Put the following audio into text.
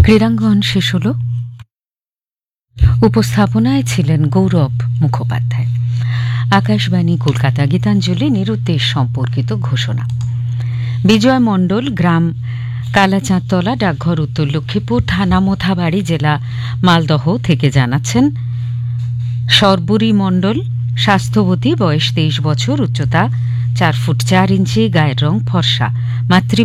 ক্রীড়াঙ্গন শেষ হল। উপস্থাপনায় ছিলেন গৌরব মুখোপাধ্যায়। আকাশবাণী কলকাতা। গীতাঞ্জলি নিরুদ্দেশ সম্পর্কিত ঘোষণা। বিজয় মণ্ডল, গ্রাম কালাচাঁদতলা, ডাকঘর উত্তর লক্ষ্মীপুর, থানা মোথাবাড়ি, জেলা মালদহ থেকে জানাচ্ছেন সর্বরী মণ্ডল, স্বাস্থ্যবতী, বয়স 23 বছর, উচ্চতা 4 ফুট 4 ইঞ্চি, গায়ের রং ফর্সা, মাতৃ